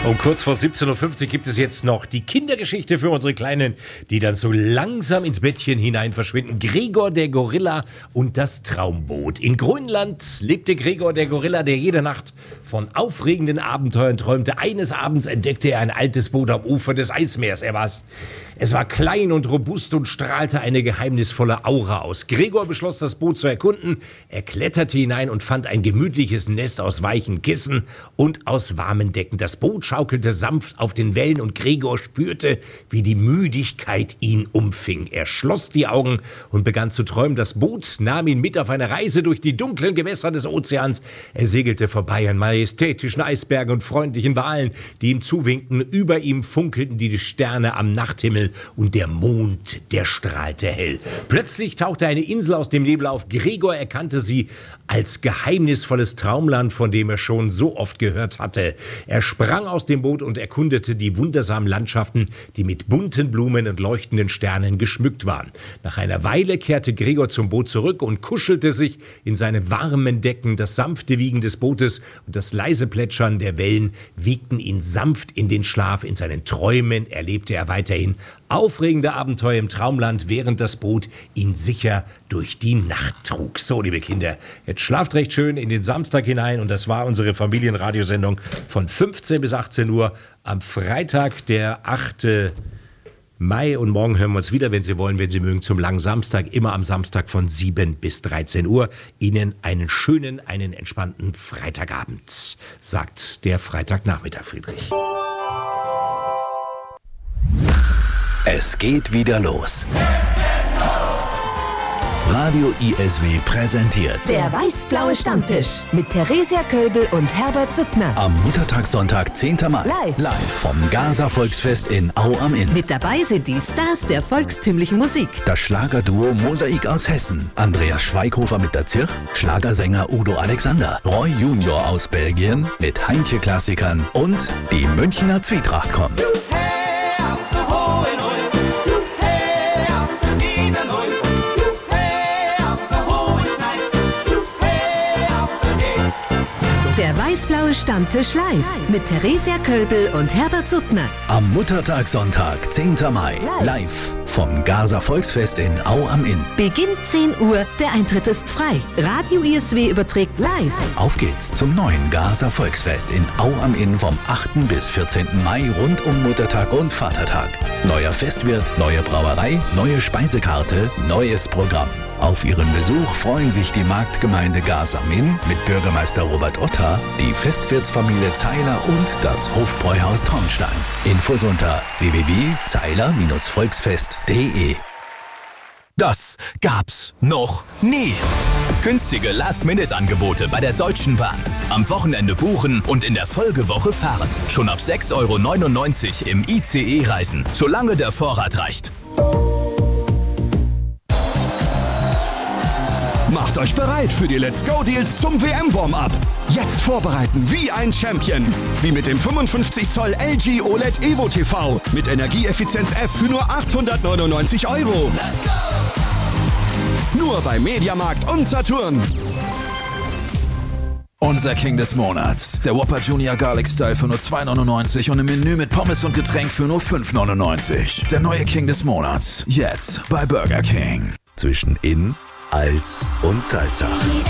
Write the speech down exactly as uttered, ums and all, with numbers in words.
Um kurz vor siebzehn Uhr fünfzig gibt es jetzt noch die Kindergeschichte für unsere Kleinen, die dann so langsam ins Bettchen hinein verschwinden. Gregor der Gorilla und das Traumboot. In Grönland lebte Gregor der Gorilla, der jede Nacht von aufregenden Abenteuern träumte. Eines Abends entdeckte er ein altes Boot am Ufer des Eismeers. Er war's. Es war klein und robust und strahlte eine geheimnisvolle Aura aus. Gregor beschloss, das Boot zu erkunden. Er kletterte hinein und fand ein gemütliches Nest aus weichen Kissen und aus warmen Decken. Das Boot schaukelte sanft auf den Wellen und Gregor spürte, wie die Müdigkeit ihn umfing. Er schloss die Augen und begann zu träumen. Das Boot nahm ihn mit auf eine Reise durch die dunklen Gewässer des Ozeans. Er segelte vorbei an majestätischen Eisbergen und freundlichen Walen, die ihm zuwinkten. Über ihm funkelten die Sterne am Nachthimmel und der Mond, der strahlte hell. Plötzlich tauchte eine Insel aus dem Nebel auf. Gregor erkannte sie als geheimnisvolles Traumland, von dem er schon so oft gehört hatte. Er sprang aus dem Boot und erkundete die wundersamen Landschaften, die mit bunten Blumen und leuchtenden Sternen geschmückt waren. Nach einer Weile kehrte Gregor zum Boot zurück und kuschelte sich in seine warmen Decken. Das sanfte Wiegen des Bootes und das leise Plätschern der Wellen wiegten ihn sanft in den Schlaf. In seinen Träumen erlebte er weiterhin aufregende Abenteuer im Traumland, während das Boot ihn sicher durch die Nacht trug. So, liebe Kinder, jetzt schlaft recht schön in den Samstag hinein und das war unsere Familienradiosendung von fünfzehn bis achtzehn Uhr am Freitag, der achte Mai, und morgen hören wir uns wieder, wenn Sie wollen, wenn Sie mögen, zum langen Samstag, immer am Samstag von sieben bis dreizehn Uhr. Ihnen einen schönen, einen entspannten Freitagabend, sagt der Freitagnachmittag, Friedrich. Es geht wieder los. Radio I S W präsentiert Der weiß-blaue Stammtisch mit Theresia Kölbel und Herbert Suttner. am Muttertagssonntag, zehnten Mai. Live. Live vom Gaza Volksfest in Au am Inn. Mit dabei sind die Stars der volkstümlichen Musik. Das Schlagerduo Mosaik aus Hessen. Andreas Schweighofer mit der Zirch, Schlagersänger Udo Alexander, Roy Junior aus Belgien mit Heintje-Klassikern und die Münchner Zwietracht kommen. Der weiß-blaue Stammtisch live mit Theresia Kölbel und Herbert Suttner. Am Muttertagssonntag, zehnten Mai. Live. Live vom Gaza Volksfest in Au am Inn. Beginnt zehn Uhr, der Eintritt ist frei. Radio I S W überträgt live. Auf geht's zum neuen Gaza Volksfest in Au am Inn vom achten bis vierzehnten Mai rund um Muttertag und Vatertag. Neuer Festwirt, neue Brauerei, neue Speisekarte, neues Programm. Auf Ihren Besuch freuen sich die Marktgemeinde Gaza am Inn mit Bürgermeister Robert Otter, die Festwirtsfamilie Zeiler und das Hofbräuhaus Traunstein. Infos unter w w w punkt zeiler volksfest punkt de. Das gab's noch nie. Günstige Last-Minute-Angebote bei der Deutschen Bahn. Am Wochenende buchen und in der Folgewoche fahren. Schon ab sechs Euro neunundneunzig im I C E-Reisen, solange der Vorrat reicht. Macht euch bereit für die Let's Go Deals zum W M-Warm-Up. Jetzt vorbereiten wie ein Champion. Wie mit dem fünfundfünfzig Zoll L G O L E D Evo T V mit Energieeffizienz F für nur achthundertneunundneunzig Euro. Let's go! Nur bei Mediamarkt und Saturn. Unser King des Monats. Der Whopper Junior Garlic Style für nur zwei neunundneunzig und im Menü mit Pommes und Getränk für nur fünf neunundneunzig. Der neue King des Monats. Jetzt bei Burger King. Zwischen In, Als und Salsa.